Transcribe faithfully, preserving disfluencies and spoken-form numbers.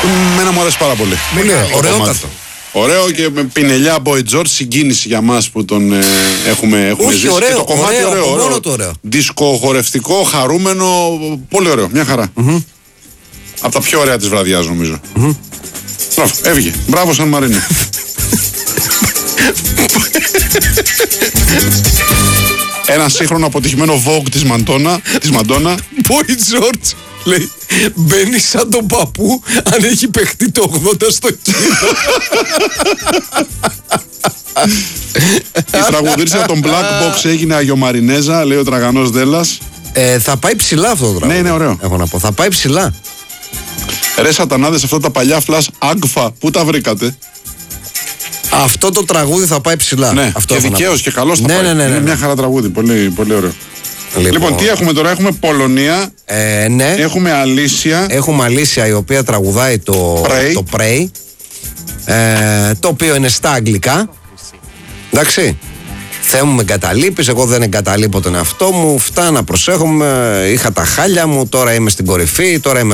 Μένα μου αρέσει πάρα πολύ. Ωραιότατο. Ωραίο και με πινελιά Boy George, συγκίνηση για μας που τον ε, έχουμε, έχουμε Όχι, ζήσει. ωραίο, και το κομμάτι ωραίο, ωραίο, ωραίο, ωραίο. ωραίο. Δισκοχορευτικό, χαρούμενο, πολύ ωραίο, μια χαρά. Mm-hmm. Από τα πιο ωραία της βραδιάς νομίζω. Mm-hmm. Μπράβο, έβγε. Μπράβο Σαν Μαρίνο. Ένα σύγχρονο αποτυχημένο Vogue της Μαντόνα, της Μαντόνα. Boy George, λέει, μπαίνει σαν τον παππού αν έχει παιχτεί το ογδόντα στο κίνο. Η τραγουδίστρια των Black Box έγινε Αγιομαρινέζα, λέει ο Τραγανός Δέλλας. Ε, θα πάει ψηλά αυτό το τραγούδι. Ναι, είναι ωραίο. Έχω να πω, θα πάει ψηλά. Ρε σατανάδες, αυτά τα παλιά flash Agfa, πού τα βρήκατε? Αυτό το τραγούδι θα πάει ψηλά. Ναι, αυτό και δικαίως και καλώς θα ναι, πάει. ναι, ναι, ναι, Είναι ναι. μια χαρά τραγούδι, πολύ, πολύ ωραίο. Λοιπόν, Λοιπόν, τι έχουμε τώρα, έχουμε Πολωνία, ε, ναι. έχουμε Αλήσια. Έχουμε Αλήσια η οποία τραγουδάει το Pray. το Pray, ε, το οποίο είναι στα αγγλικά. Εντάξει. Θεέ μου με εγκαταλείπεις, εγώ δεν εγκαταλείπω τον εαυτό μου, φτάνα προσέχομαι, είχα τα χάλια μου, τώρα είμαι στην κορυφή, τώρα είμαι